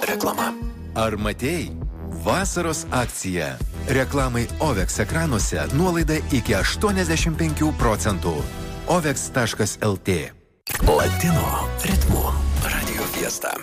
Reklama. Ar matei? Vasaros akcija. Reklamai OVEX ekranuose nuolaida iki 85%. OVEX.lt. Latino ritmu. Radio Fiesta.